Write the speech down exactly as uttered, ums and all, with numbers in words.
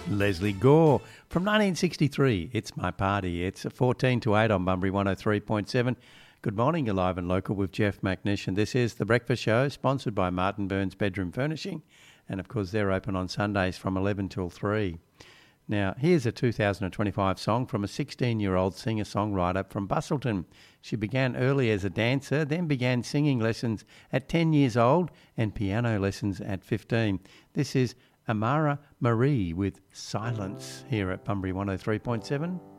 Leslie Gore from nineteen sixty-three. It's My Party. It's fourteen to eight on Bunbury one oh three point seven. Good morning, you're live and local with Jeff McNish, and this is The Breakfast Show, sponsored by Martin Burns Bedroom Furnishing, and of course they're open on Sundays from eleven till three. Now, here's a two thousand twenty-five song from a sixteen-year-old singer-songwriter from Bustleton. She began early as a dancer, then began singing lessons at ten years old and piano lessons at fifteen. This is Amara Marie with Silence here at Bunbury one oh three point seven.